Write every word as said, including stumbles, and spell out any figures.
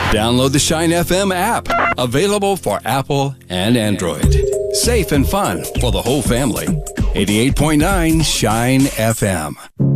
Download the Shine F M app, available for Apple and Android. Safe and fun for the whole family. eighty-eight point nine Shine F M.